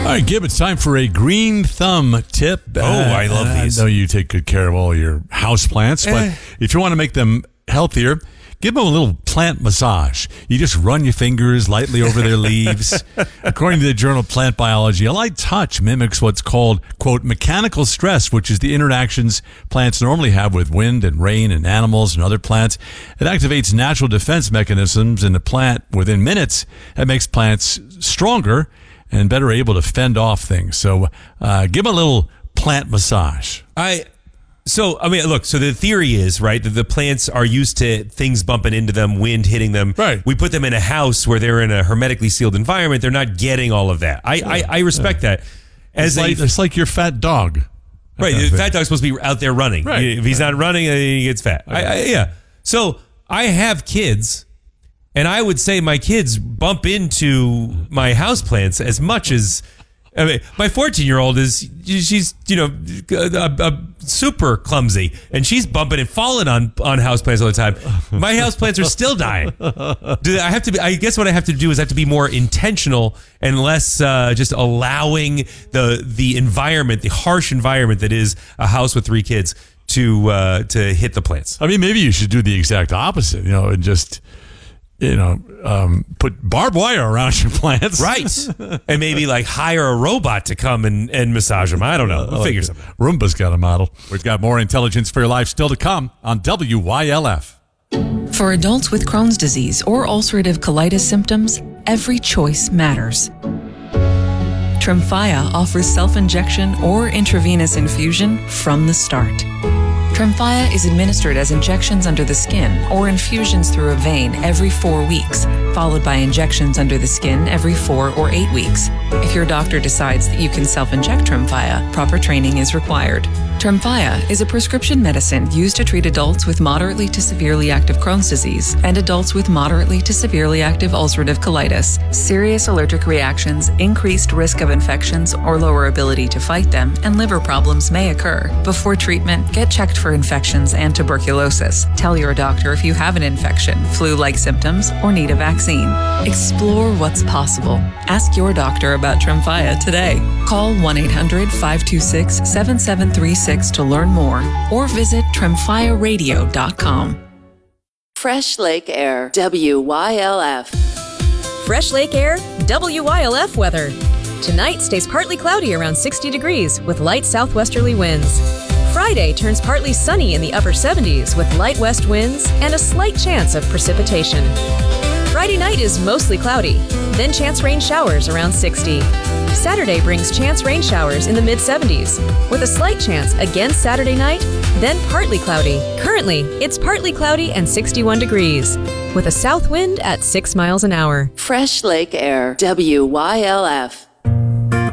right, Gib, it's time for a green thumb tip. I love these. I know you take good care of all your house plants, but if you want to make them healthier, give them a little plant massage. You just run your fingers lightly over their leaves. According to the journal Plant Biology, a light touch mimics what's called, quote, mechanical stress, which is the interactions plants normally have with wind and rain and animals and other plants. It activates natural defense mechanisms in the plant within minutes. That makes plants stronger and better able to fend off things. So give them a little plant massage. So the theory is, right, that the plants are used to things bumping into them, wind hitting them. Right. We put them in a house where they're in a hermetically sealed environment. They're not getting all of that. I respect that. It's like your fat dog. Right. The fat dog's supposed to be out there running. Right. If he's not running, he gets fat. Okay. So I have kids, and I would say my kids bump into my houseplants as much as... I mean, my 14-year-old she's super clumsy, and she's bumping and falling on houseplants all the time. My houseplants are still dying. I guess what I have to do is I have to be more intentional and less just allowing the environment, the harsh environment that is a house with 3 kids to hit the plants. I mean, maybe you should do the exact opposite, and just... put barbed wire around your plants. Right. And maybe hire a robot to come and massage them. I don't know. We'll figure something out. Roomba's got a model. We've got more intelligence for your life still to come on WYLF. For adults with Crohn's disease or ulcerative colitis symptoms, every choice matters. Tremfya offers self-injection or intravenous infusion from the start. Tremfya is administered as injections under the skin or infusions through a vein every 4 weeks, followed by injections under the skin every 4 or 8 weeks. If your doctor decides that you can self-inject Tremfya, proper training is required. Tremfya is a prescription medicine used to treat adults with moderately to severely active Crohn's disease and adults with moderately to severely active ulcerative colitis. Serious allergic reactions, increased risk of infections or lower ability to fight them, and liver problems may occur. Before treatment, get checked for infections and tuberculosis. Tell your doctor if you have an infection, flu-like symptoms, or need a vaccine. Explore what's possible. Ask your doctor about Tremfya today. Call 1-800-526-7736 to learn more, or visit tremfyaradio.com. Fresh Lake Air, WYLF. Fresh Lake Air, WYLF weather. Tonight stays partly cloudy around 60 degrees with light southwesterly winds. Friday turns partly sunny in the upper 70s with light west winds and a slight chance of precipitation. Friday night is mostly cloudy, then chance rain showers around 60. Saturday brings chance rain showers in the mid-70s, with a slight chance again Saturday night, then partly cloudy. Currently, it's partly cloudy and 61 degrees, with a south wind at 6 miles an hour. Fresh Lake Air, WYLF.